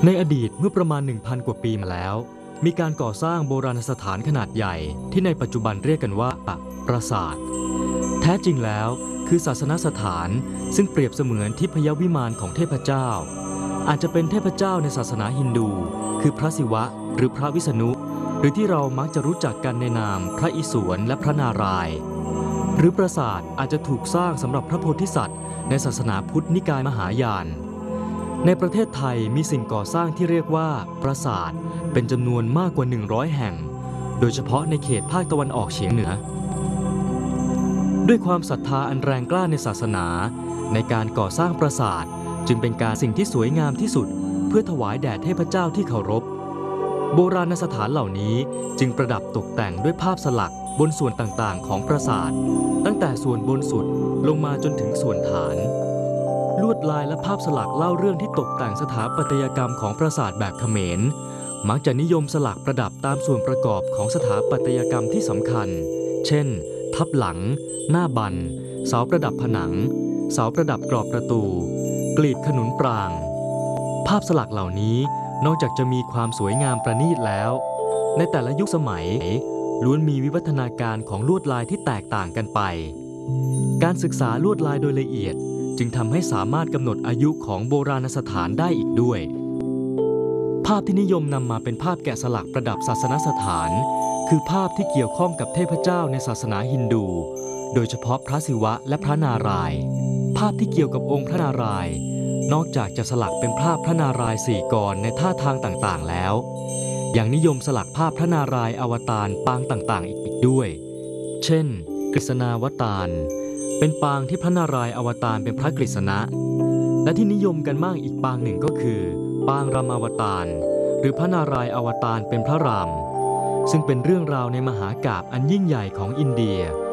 ในอดีตเมื่อประมาณ 1,000 กว่าปีมาแล้วมีการก่อสร้างโบราณสถานขนาดใหญ่ที่ในปัจจุบันเรียกกันว่าปราสาทแท้จริงแล้วคือศาสนสถานซึ่งเปรียบเสมือนทิพยวิมานของเทพเจ้าอาจจะเป็นเทพเจ้าในศาสนาฮินดูคือพระศิวะหรือพระวิษณุหรือที่เรามักจะรู้จักกันในนามพระอิศวรและพระนารายณ์หรือปราสาทอาจจะถูกสร้างสำหรับพระโพธิสัตว์ในศาสนาพุทธนิกายมหายานในประเทศไทยมีสิ่งก่อสร้างที่เรียกว่าปราสาทเป็นจำนวนมากกว่า100แห่งโดยเฉพาะในเขตภาคตะวันออกเฉียงเหนือด้วยความศรัทธาอันแรงกล้าในศาสนาในการก่อสร้างปราสาทจึงเป็นการสิ่งที่สวยงามที่สุดเพื่อถวายแด่เทพเจ้าที่เคารพโบราณสถานเหล่านี้จึงประดับตกแต่งด้วยภาพสลักบนส่วนต่างๆของปราสาทตั้งแต่ส่วนบนสุดลงมาจนถึงส่วนฐานลวดลายและภาพสลักเล่าเรื่องที่ตกแต่งสถาปัตยกรรมของปราสาทแบบเขมรมักจะนิยมสลักประดับตามส่วนประกอบของสถาปัตยกรรมที่สำคัญเช่นทับหลังหน้าบันเสาประดับผนังเสาประดับกรอบประตูกลีบขนุนปรางภาพสลักเหล่านี้นอกจากจะมีความสวยงามประณีตแล้วในแต่ละยุคสมัยล้วนมีวิวัฒนาการของลวดลายที่แตกต่างกันไปการศึกษาลวดลายโดยละเอียดจึงทำให้สามารถกำหนดอายุของโบราณสถานได้อีกด้วยภาพที่นิยมนำมาเป็นภาพแกะสลักประดับศาสนสถานคือภาพที่เกี่ยวข้องกับเทพเจ้าในศาสนาฮินดูโดยเฉพาะพระศิวะและพระนารายณ์ภาพที่เกี่ยวกับองค์พระนารายณ์นอกจากจะสลักเป็นภาพพระนารายณ์สี่กรในท่าทางต่างๆแล้วยังนิยมสลักภาพพระนารายณ์อวตารปางต่างๆอีกด้วยเช่นกฤษณาวตารเป็นปางที่พระนารายณ์อวตารเป็นพระกฤษณะและที่นิยมกันมากอีกปางหนึ่งก็คือปางรามอวตารหรือพระนารายณ์อวตารเป็นพระรามซึ่งเป็นเรื่องราวในมหากาพย์อันยิ่งใหญ่ของอินเดีย